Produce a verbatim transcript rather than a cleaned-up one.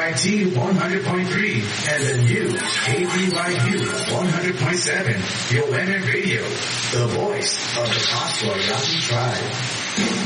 Y T one hundred point three and the new K B Y U one hundred point seven. Yoemen Radio, the voice of the Pastor Yaki tribe.